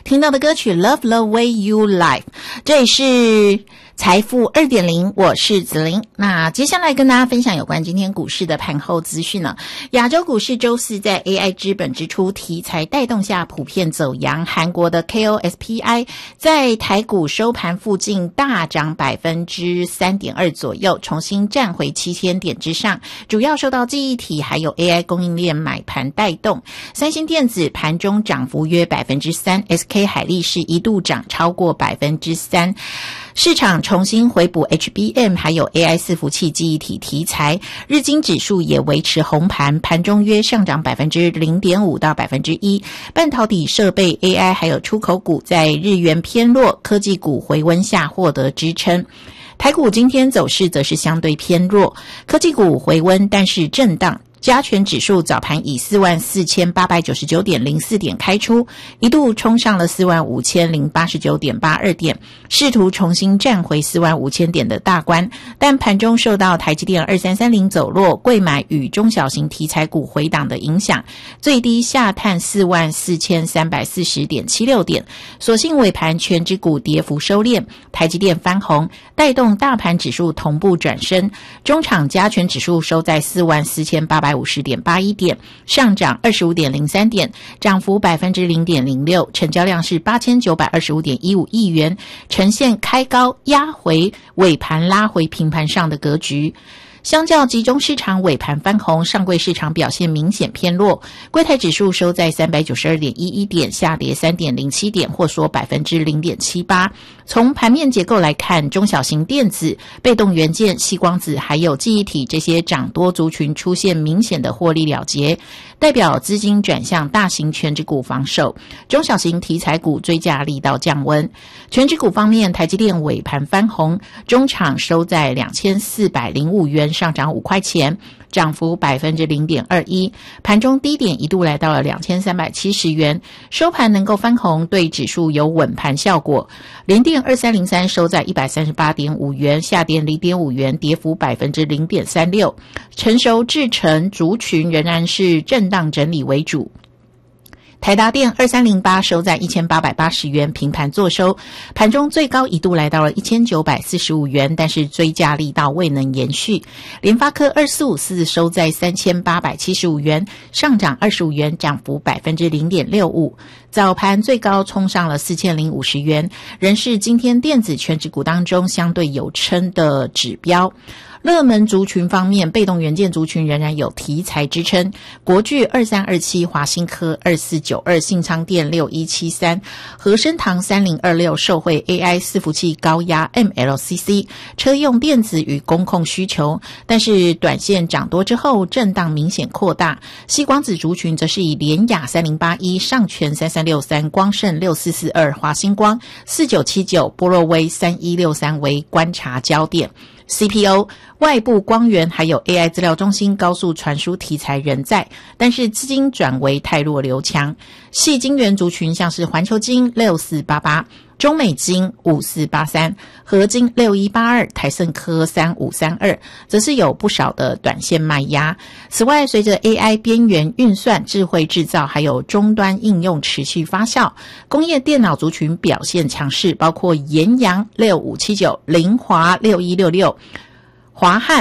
听到的歌曲 Love the Way You Live， 这里是财富 2.0， 我是子琳。那接下来跟大家分享有关今天股市的盘后资讯呢。亚洲股市周四在 AI 资本支出题材带动下普遍走阳，韩国的 KOSPI 在台股收盘附近大涨 3.2% 左右，重新站回7000点之上，主要受到记忆体还有 AI 供应链买盘带动。三星电子盘中涨幅约 3%， SK 海力士一度涨超过 3%。市场重新回补 HBM 还有 AI 伺服器记忆体题材，日经指数也维持红盘，盘中约上涨 0.5% 到 1%。 半导体设备 AI 还有出口股在日元偏弱，科技股回温下获得支撑。台股今天走势则是相对偏弱，科技股回温但是震荡，加权指数早盘以 44,899.04 点开出，一度冲上了 45,089.82 点，试图重新站回 45,000 点的大关，但盘中受到台积电2330走弱、贵买与中小型题材股回档的影响，最低下探 44,340.76 点，所幸尾盘全指股跌幅收敛，台积电翻红，带动大盘指数同步转升，中场加权指数收在 44,850.81 点，上涨 25.03 点，涨幅 0.06%， 成交量是 8,925.15 亿元，呈现开高压回，尾盘拉回平盘上的格局。相较集中市场尾盘翻红，上柜市场表现明显偏弱，柜台指数收在 392.11 点，下跌 3.07 点，或说 0.78%。从盘面结构来看，中小型电子、被动元件、矽光子还有记忆体这些涨多族群出现明显的获利了结，代表资金转向大型全指股防守，中小型题材股追价力道降温。全指股方面，台积电尾盘翻红，中场收在 2,405 元，上涨5块钱，涨幅 0.21%， 盘中低点一度来到了 2,370 元，收盘能够翻红，对指数有稳盘效果。联电2303收在 138.5 元，下跌 0.5 元，跌幅 0.36%。成熟制程族群仍然是震荡整理为主。台达电2308收在 1,880 元，平盘作收，盘中最高一度来到了 1,945 元，但是追价力道未能延续。联发科2454收在 3,875 元，上涨25元，涨幅 0.65%。早盘最高冲上了 4,050 元，仍是今天电子全指股当中相对有撑的指标。热门族群方面，被动元件族群仍然有题材支撑，国巨2327、华新科2492、信昌电6173、和生堂3026受惠 AI 伺服器高压 MLCC 车用电子与工控需求，但是短线涨多之后震荡明显扩大。矽光子族群则是以联亚3081、上全3363、光盛6442、华星光4979、波若威3163为观察焦点。CPO、外部光源还有 AI 资料中心高速传输题材仍在，但是资金转为太弱留强。矽晶圆族群像是环球晶6488、中美晶5483、合晶6182、台盛科3532，则是有不少的短线卖压。此外，随着 AI 边缘运算、智慧制造还有终端应用持续发酵，工业电脑族群表现强势，包括延阳6579、凌华6166、华汉